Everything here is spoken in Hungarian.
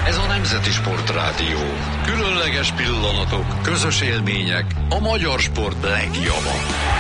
Ez a Nemzeti Sportrádió. Különleges pillanatok, közös élmények, a magyar sport legjava.